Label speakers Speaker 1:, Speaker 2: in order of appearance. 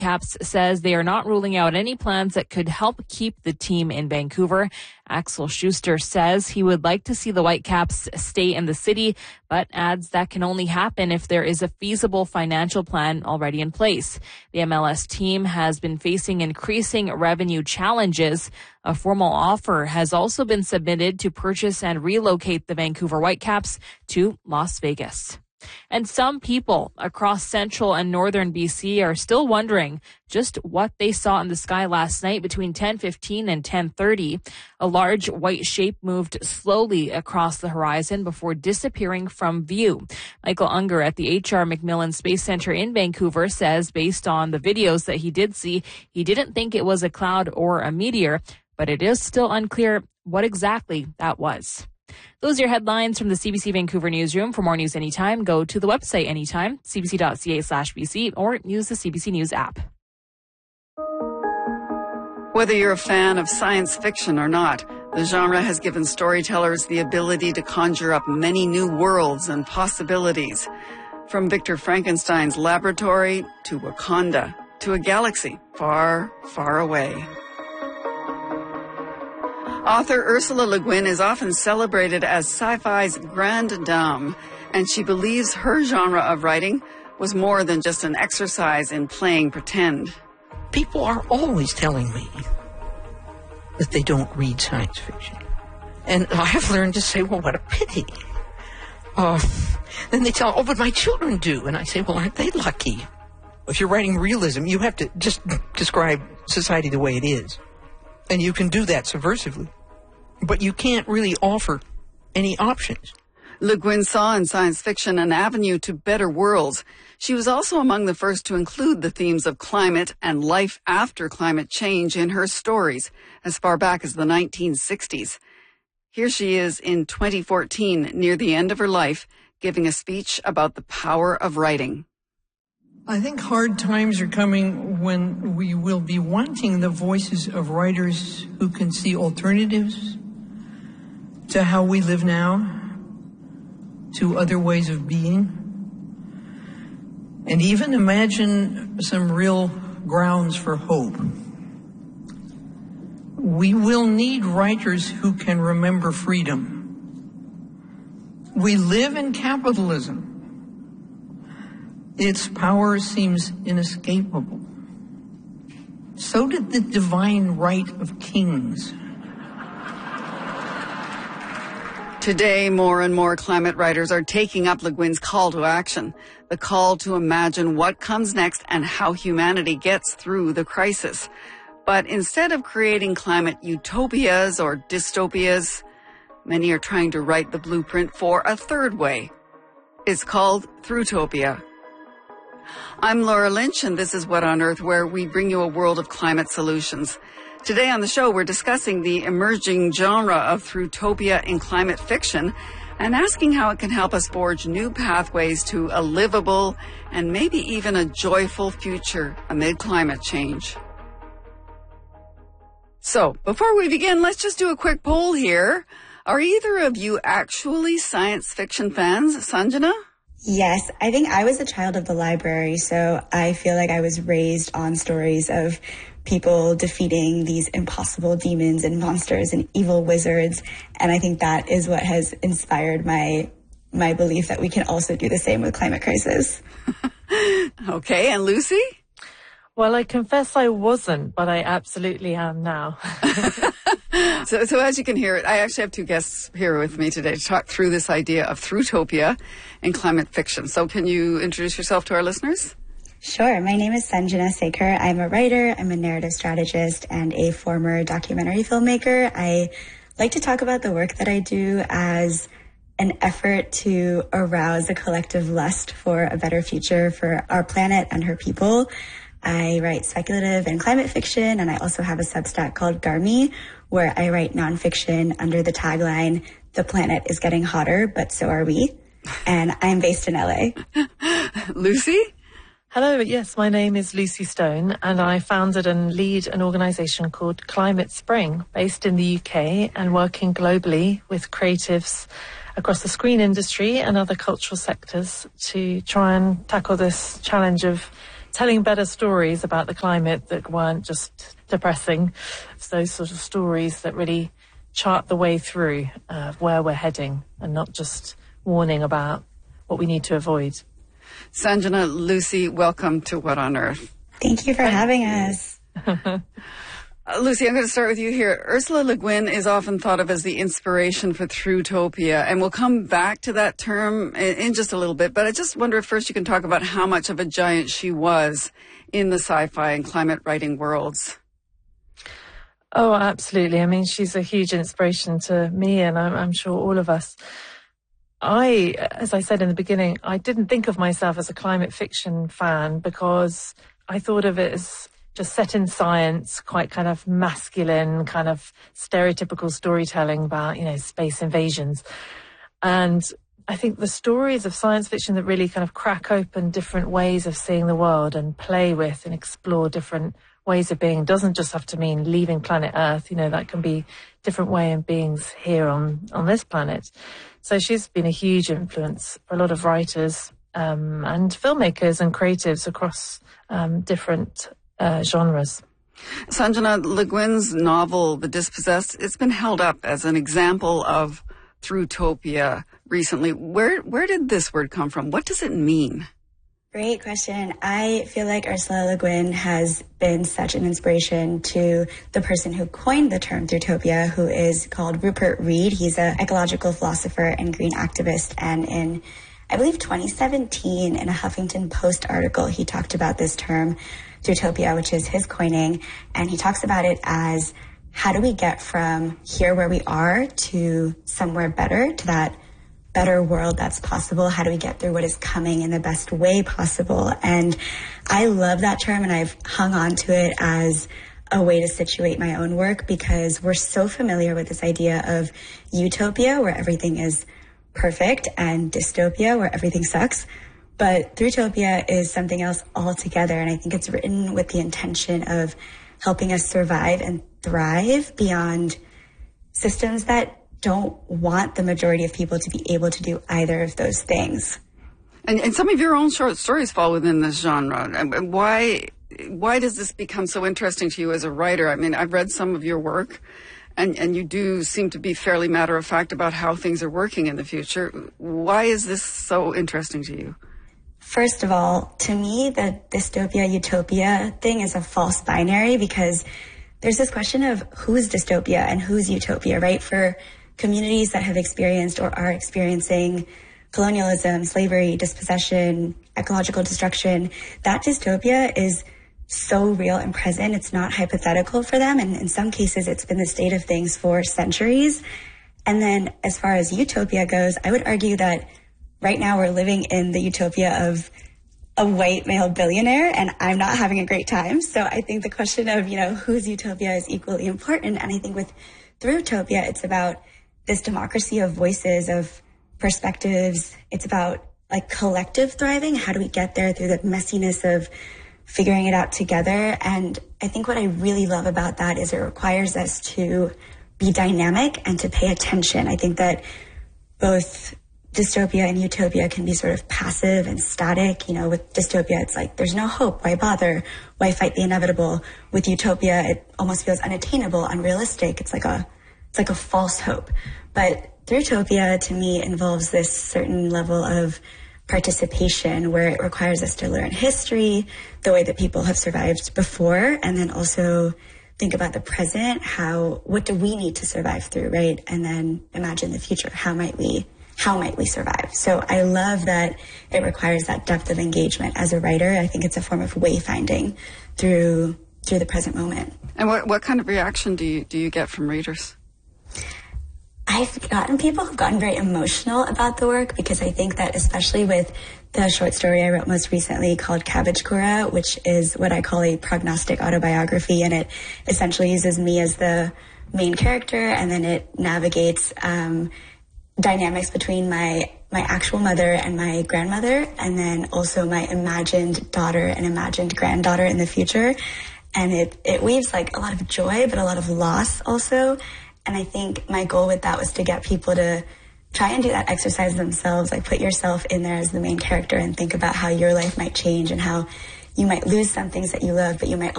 Speaker 1: Caps says they are not ruling out any plans that could help keep the team in Vancouver. Axel Schuster says he would like to see the Whitecaps stay in the city, but adds that can only happen if there is a feasible financial plan already in place. The MLS team has been facing increasing revenue challenges. A formal offer has also been submitted to purchase and relocate the Vancouver Whitecaps to Las Vegas. And some people across central and northern BC are still wondering just what they saw in the sky last night between 10:15 and 10:30. A large white shape moved slowly across the horizon before disappearing from view. Michael Unger at the H.R. MacMillan Space Center in Vancouver says based on the videos that he did see, he didn't think it was a cloud or a meteor, but it is still unclear what exactly that was. Those are your headlines from the CBC Vancouver newsroom. For more news anytime, go to the website anytime, cbc.ca/BC, or use the CBC News app.
Speaker 2: Whether you're a fan of science fiction or not, the genre has given storytellers the ability to conjure up many new worlds and possibilities. From Victor Frankenstein's laboratory to Wakanda to a galaxy far, far away. Author Ursula Le Guin is often celebrated as sci-fi's grande dame, and she believes her genre of writing was more than just an exercise in playing pretend.
Speaker 3: People are always telling me that they don't read science fiction. And I have learned to say, well, what a pity. Then they tell, oh, but my children do. And I say, well, aren't they lucky? If you're writing realism, you have to just describe society the way it is. And you can do that subversively. But you can't really offer any options.
Speaker 2: Le Guin saw in science fiction an avenue to better worlds. She was also among the first to include the themes of climate and life after climate change in her stories as far back as the 1960s. Here she is in 2014, near the end of her life, giving a speech about the power of writing.
Speaker 4: I think hard times are coming when we will be wanting the voices of writers who can see alternatives to how we live now, to other ways of being, and even imagine some real grounds for hope. We will need writers who can remember freedom. We live in capitalism. Its power seems inescapable. So did the divine right of kings.
Speaker 2: Today, more and more climate writers are taking up Le Guin's call to action, the call to imagine what comes next and how humanity gets through the crisis. But instead of creating climate utopias or dystopias, many are trying to write the blueprint for a third way. It's called Throughtopia. I'm Laura Lynch, and this is What on Earth, where we bring you a world of climate solutions. Today on the show, we're discussing the emerging genre of Throughtopia in climate fiction and asking how it can help us forge new pathways to a livable and maybe even a joyful future amid climate change. So, before we begin, let's just do a quick poll here. Are either of you actually science fiction fans, Sanjana?
Speaker 5: Yes, I think I was a child of the library, so I feel like I was raised on stories of people defeating these impossible demons and monsters and evil wizards, and I think that is what has inspired my belief that we can also do the same with climate crisis.
Speaker 2: Okay, and Lucy?
Speaker 6: Well, I confess I wasn't, but I absolutely am now.
Speaker 2: So as you can hear, I actually have two guests here with me today to talk through this idea of Throughtopia in climate fiction. So can you introduce yourself to our listeners?
Speaker 5: Sure. My name is Sanjana Sekar. I'm a writer, I'm a narrative strategist, and a former documentary filmmaker. I like to talk about the work that I do as an effort to arouse a collective lust for a better future for our planet and her people. I write speculative and climate fiction, and I also have a Substack called Garmi, where I write nonfiction under the tagline, "The planet is getting hotter, but so are we." And I'm based in LA.
Speaker 2: Lucy?
Speaker 6: Hello, yes, my name is Lucy Stone, and I founded and lead an organisation called Climate Spring, based in the UK and working globally with creatives across the screen industry and other cultural sectors to try and tackle this challenge of telling better stories about the climate that weren't just depressing. It's those sort of stories that really chart the way through where we're heading and not just warning about what we need to avoid.
Speaker 2: Sanjana, Lucy, welcome to What on Earth.
Speaker 5: Thank you for having us.
Speaker 2: Lucy, I'm going to start with you here. Ursula Le Guin is often thought of as the inspiration for Throughtopia, and we'll come back to that term in just a little bit, but I just wonder if first you can talk about how much of a giant she was in the sci-fi and climate writing worlds.
Speaker 6: Oh, absolutely. I mean, she's a huge inspiration to me, and I'm sure all of us. As I said in the beginning, I didn't think of myself as a climate fiction fan because I thought of it as just set in science, quite kind of masculine, kind of stereotypical storytelling about, space invasions. And I think the stories of science fiction that really kind of crack open different ways of seeing the world and play with and explore different ways of being doesn't just have to mean leaving planet Earth. That can be different way of beings here on this planet. So she's been a huge influence for a lot of writers and filmmakers and creatives across different genres.
Speaker 2: Sanjana, Le Guin's novel, The Dispossessed, it's been held up as an example of Throughtopia recently. Where did this word come from? What does it mean?
Speaker 5: Great question. I feel like Ursula Le Guin has been such an inspiration to the person who coined the term Throughtopia, who is called Rupert Read. He's an ecological philosopher and green activist. And in, I believe, 2017, in a Huffington Post article, he talked about this term, Throughtopia, which is his coining. And he talks about it as, how do we get from here where we are to somewhere better, to that better world that's possible? How do we get through what is coming in the best way possible? And I love that term, and I've hung on to it as a way to situate my own work, because we're so familiar with this idea of utopia, where everything is perfect, and dystopia, where everything sucks. But Throughtopia is something else altogether, and I think it's written with the intention of helping us survive and thrive beyond systems that don't want the majority of people to be able to do either of those things.
Speaker 2: And some of your own short stories fall within this genre. Why does this become so interesting to you as a writer? I mean, I've read some of your work, and you do seem to be fairly matter-of-fact about how things are working in the future. Why is this so interesting to you?
Speaker 5: First of all, to me, the dystopia-utopia thing is a false binary, because there's this question of who's dystopia and who's utopia, right? For communities that have experienced or are experiencing colonialism, slavery, dispossession, ecological destruction, that dystopia is so real and present. It's not hypothetical for them. And in some cases, it's been the state of things for centuries. And then as far as utopia goes, I would argue that right now we're living in the utopia of a white male billionaire, and I'm not having a great time. So I think the question of, whose utopia is equally important. And I think with Throughtopia, it's about this democracy of voices, of perspectives. It's about collective thriving. How do we get there through the messiness of figuring it out together? And I think what I really love about that is it requires us to be dynamic and to pay attention. I think that both dystopia and utopia can be sort of passive and static. With dystopia, it's like, there's no hope. Why bother? Why fight the inevitable? With utopia, it almost feels unattainable, unrealistic. It's like a false hope. But Throughtopia, to me, involves this certain level of participation where it requires us to learn history, the way that people have survived before, and then also think about the present. What do we need to survive through, right? And then imagine the future. How might we survive? So I love that it requires that depth of engagement as a writer. I think it's a form of wayfinding through the present moment.
Speaker 2: And what kind of reaction do you get from readers?
Speaker 5: People have gotten very emotional about the work, because I think that especially with the short story I wrote most recently called Cabbage Kura, which is what I call a prognostic autobiography, and it essentially uses me as the main character, and then it navigates dynamics between my actual mother and my grandmother, and then also my imagined daughter and imagined granddaughter in the future. And it weaves a lot of joy, but a lot of loss also. And I think my goal with that was to get people to try and do that exercise themselves, put yourself in there as the main character and think about how your life might change and how you might lose some things that you love, but you might